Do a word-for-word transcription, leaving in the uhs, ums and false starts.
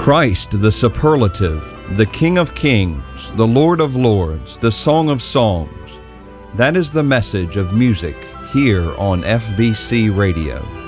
Christ the superlative, the King of Kings, the Lord of Lords, the Song of Songs. That is the message of music here on F B C Radio.